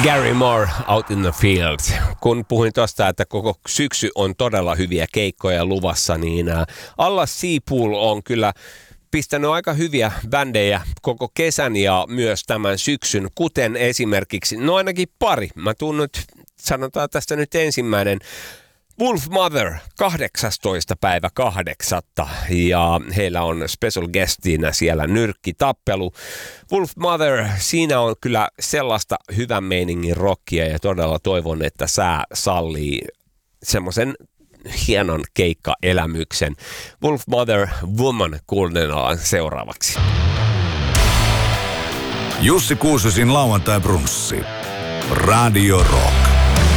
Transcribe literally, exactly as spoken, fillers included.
Gary Moore, Out in the Fields. Kun puhuin tuosta, että koko syksy on todella hyviä keikkoja luvassa, niin Allas Seapool on kyllä pistänyt aika hyviä bändejä koko kesän ja myös tämän syksyn, kuten esimerkiksi, no ainakin pari. Mä tuun nyt, sanotaan tästä nyt ensimmäinen, Wolfmother, kahdeksastoista päivä kahdeksatta ja heillä on special guestina siellä nyrkkitappelu. Wolfmother, siinä on kyllä sellaista hyvän meiningin rockia ja todella toivon, että sää sallii semmoisen hienon keikkaelämyksen. Wolfmother, Woman kuunnellaan seuraavaksi. Jussi Kuusesin lauantai brunssi. Radio Rock.